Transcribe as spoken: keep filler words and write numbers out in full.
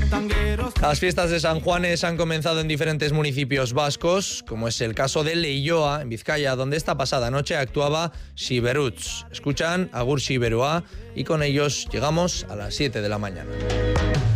Las fiestas de San Juanes han comenzado en diferentes municipios vascos, como es el caso de Leioa, en Vizcaya, donde esta pasada noche actuaba Siberuts. Escuchan Agur Siberua y con ellos llegamos a las siete de la mañana.